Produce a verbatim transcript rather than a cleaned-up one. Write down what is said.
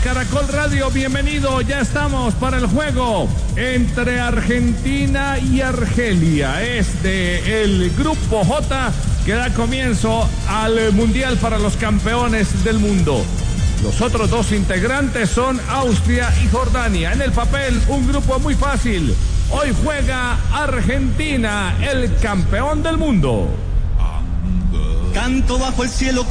Caracol Radio, bienvenido. Ya estamos para el juego entre Argentina y Argelia. Es de el Grupo J que da comienzo al Mundial para los campeones del mundo. Los otros dos integrantes son Austria y Jordania. En el papel, un grupo muy fácil. Hoy juega Argentina, el campeón del mundo. Canto bajo el cielo que